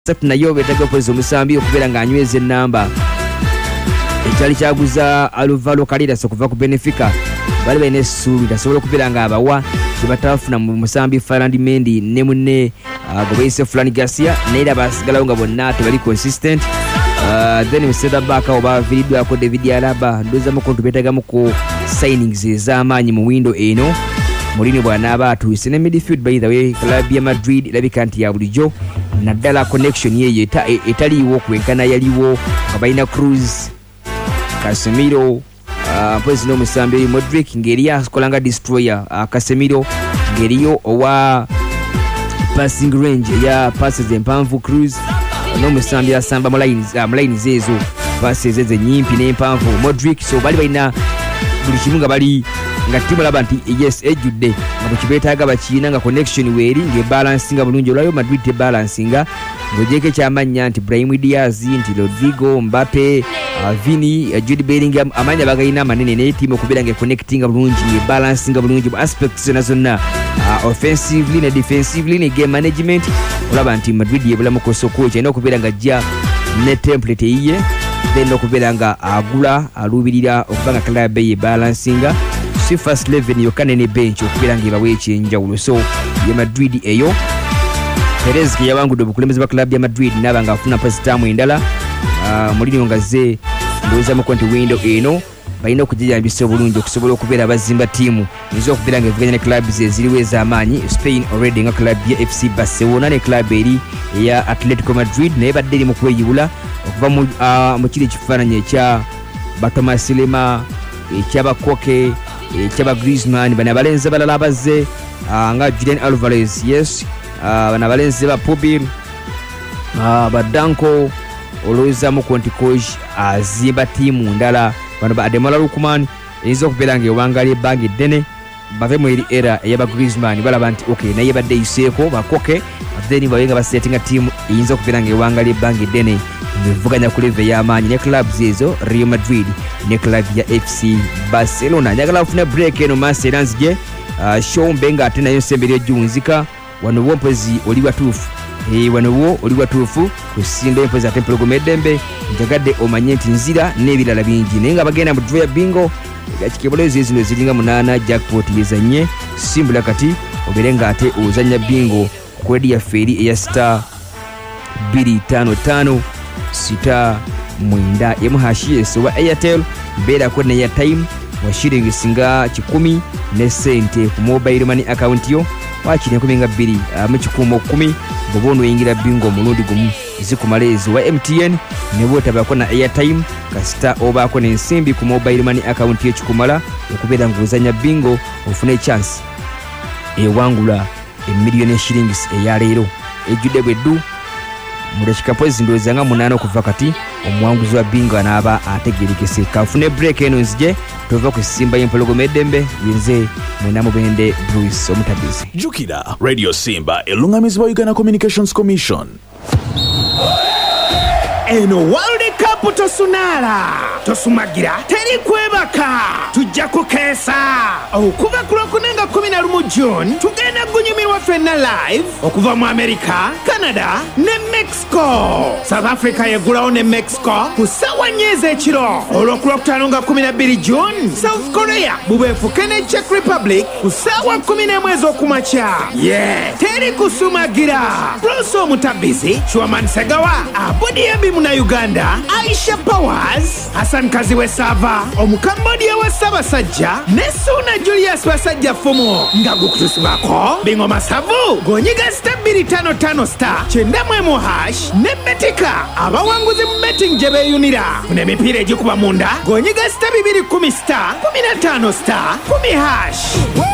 Satu nayo betagwa pozo musambi okubera nga anyweze namba ekyali kyaguza Alvaro Carreras okuva ku Benfica bali bene suubi tasobola okubera nga abawa kibatafuna mu musambi Fernand Mendy ne munne Gobeise Fran Garcia neera basigalawo nga bonna tebali consistent. Then we set back oba video ko David Alaba ndoza mu kontu betagamu ko signings ez'amaanyi mu window eno Mourinho bwana abatuise ne midfield by the way club ya Madrid labika nti ya bulijo naddala connection yeye etaliwo kwenkana yaliwo abaina Cruz Casemiro president musambi Modric ngeriya akolanga destroyer Casemiro ngeriyo owa passing range ya passes empanvu Cruz no musambi asamba mulaini zezo passes eze nyimpi n'empanvu Modric so bali baina buli kimunga bali nga timu laba nti yes ejudde nga bukibetaaga bakina nga connection weri nge balancinga bulungi olwayo Madrid te balancinga ngojeke kyamanya nti Brahim Diaz nti Rodrigo Mbappe Vini Jude Bellingham amanya bagayina manene ne timu kubera nge connecting bulungi nge balancinga bulungi aspects zonna offensively ne defensively ne game management olaba nti Madrid yebula mukoso coach eno kubera nga jja ne template yiye then okubera nga agula alubirira okubanga club ye balancinga first 11 yokane ne bench okubera nge bawe ekyenjawulo so ya Madrid eyo Perez ke yabangudde obukulembeze ba club ya Madrid nabanga afuna pasitamu endala Mourinho ngaze ndoza mu konti window eno balina okujijambisa obulungi okusobola okubeera bazimba timu nizo okubera nga evuganya ne club zeziriwo ez'amaanyi Spain already nga club ya FC Barcelona ne club eri ya Atletico Madrid naye badde eri mu kweyibula okuva mu kiri ekifaananyi ekya Thomas Lemar ekyaba Koke ekyaba Griezmann bana balenze balala abazze nga Julian Alvarez yes bana balenze ba Pobil badanko oloza mu konti coach azimba timu ndala bano ba Ademola Lookman ezo okubera nga ewangali bangi dene bave mu eri era eyaba Griezmann balaba nti okay naye badde Iseko bakoke then bawenga basettinga timu eyinza okubera nga ewangali bangi dene ngevuganya ku level y'amaanyi ne clubs ezo Real Madrid ne club ya FC Barcelona njagala kufuna break eno Maserans je show mbenga ate nayo sembere junzika wano wompezi oli watufu wano oli watufu kusinda empezi ate Mpologomedembe njagadde omanye nti nzira n'ebirala bingi naye nga bagenda mu draw ya bingo ekikebolozi ezino ziringa 8 jackpot yezanye simbula kati oberenga ate ozanya bingo kwedi ya feri eya star 255 sita mwenda emuhashie so wa Airtel bera ko ne ya time wa shilingi singa 10 ne sente ku mobile money account yo wakine kuminga 2 mu kikumo 10 bobono yingira bingo mulundi gumu izikumalezo wa MTN ne bota bako na airtime kasita oba ko ne nsimbi ku mobile money account yo kikumala okubera nguzanya bingo ofune chance ewangula emiliyoni shillings eya lero ejude bwedu mulekika pozi ndoza nga 8 okuva kati omwanguzi wa bingo anaba ategerekese kafune break eno nzije tova ku Simba y'Empologomedembe yenze mwena mubende Bruce omutabizi Jukira Radio Simba elungamizibwa Uganda Communications Commission. Eno World Cup tosunala tosumagira teri kwebaka tujja kukesa okuva ku Lwokunenga 11 June tugenda gunyumirwa fenna live okuva mu America, Canada ne Mexico. South Africa yegulawo ne Mexico ku ssaawa nnyezi ekiro. Olw'okulwokutaano nga 12 June South Korea bubeefuke ne Czech Republic ku ssaawa 11 ez'okumakya. Teri kusumagira. Bruce omutabizi Chwaman Segawa Abodiyabi na Uganda Aisha Powers Hassan Kaziwe Sava Omukambodia wa Sabasajja Nesuna Julius Basajja Fumo nga gukutusibako Bingo Masavu gonyiga star 255 star chendamwemu hash ne betika abawanguzi mu betting je beyunira ne mipira egikuba munda gonyiga star 210 star 15 star 10 hash.